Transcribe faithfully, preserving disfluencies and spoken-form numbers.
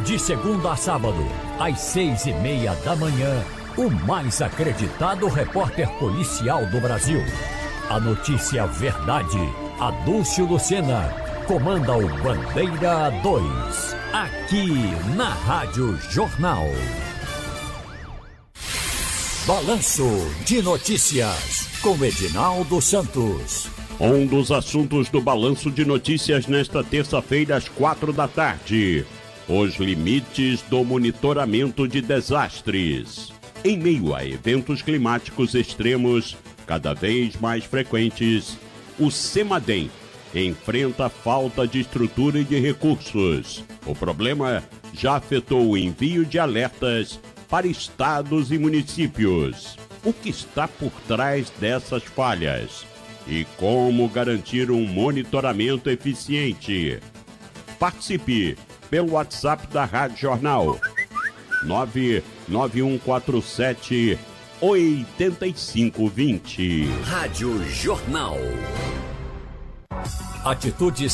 De segunda a sábado, às seis e meia da manhã, o mais acreditado repórter policial do Brasil. A notícia verdade, Adúlcio Lucena, comanda o Bandeira dois, aqui na Rádio Jornal. Balanço de Notícias, com Edinaldo Santos. Um dos assuntos do Balanço de Notícias nesta terça-feira, às quatro da tarde. Os limites do monitoramento de desastres. Em meio a eventos climáticos extremos cada vez mais frequentes, o CEMADEM enfrenta falta de estrutura e de recursos. O problema já afetou o envio de alertas para estados e municípios. O que está por trás dessas falhas? E como garantir um monitoramento eficiente? Participe pelo WhatsApp da Rádio Jornal nove nove um quatro sete oito cinco dois zero. Rádio Jornal. Atitudes